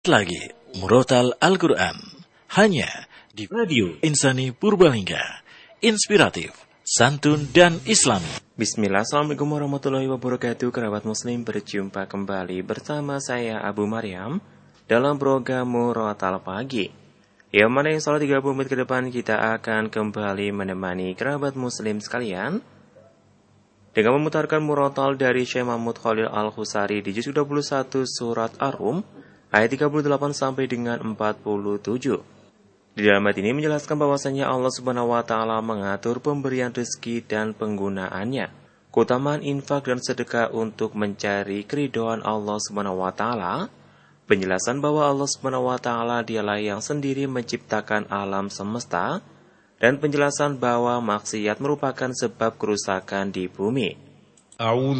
lagi Murotal Al-Quran hanya di Radio Insani Purbalingga, inspiratif, santun dan islami. Bismillah, assalamualaikum warahmatullahi wabarakatuh. Kerabat muslim, berjumpa kembali bersama saya Abu Maryam dalam program Murotal Pagi, yang mana insya Allah 30 menit ke depan kita akan kembali menemani kerabat muslim sekalian dengan memutarkan murotal dari Syekh Mahmud Khalil Al-Husari di juz 21 surat Ar-Rum ayat 38 sampai dengan 47. Di dalam ayat ini menjelaskan bahwasanya Allah Subhanahu wa taala mengatur pemberian rezeki dan penggunaannya, keutamaan infak dan sedekah untuk mencari keridhaan Allah Subhanahu wa taala, penjelasan bahwa Allah Subhanahu wa taala dialah yang sendiri menciptakan alam semesta, dan penjelasan bahwa maksiat merupakan sebab kerusakan di bumi.